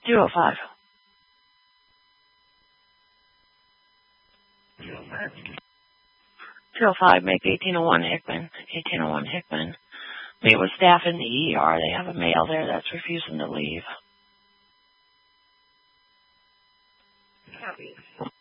205. 205, make 1801 Hickman. 1801 Hickman. Meet with staff in the ER. They have a male there that's refusing to leave. Copy.